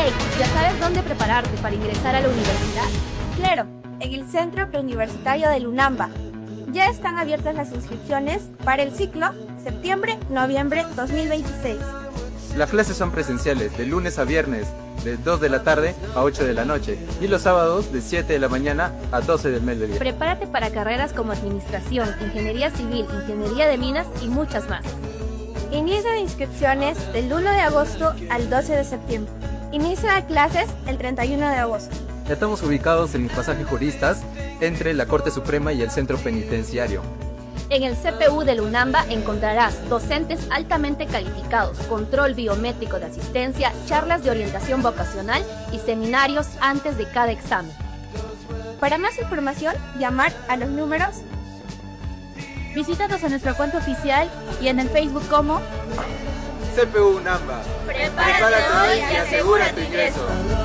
Hey, ¿ya sabes dónde prepararte para ingresar a la universidad? Claro, en el Centro Preuniversitario del UNAMBA. Ya están abiertas las inscripciones para el ciclo septiembre-noviembre 2026. Las clases son presenciales de lunes a viernes de 2 de la tarde a 8 de la noche y los sábados de 7 de la mañana a 12 del mediodía. Prepárate para carreras como administración, ingeniería civil, ingeniería de minas y muchas más. Inicio de inscripciones del 1 de agosto al 12 de septiembre. Inicio de clases el 31 de agosto. Estamos ubicados en el pasaje Juristas entre la Corte Suprema y el Centro Penitenciario. En el CPU del UNAMBA encontrarás docentes altamente calificados, control biométrico de asistencia, charlas de orientación vocacional y seminarios antes de cada examen. Para más información, llamar a los números. Visítanos en nuestra cuenta oficial y en el Facebook como CPU UNAMBA. Prepárate hoy y asegura tu ingreso.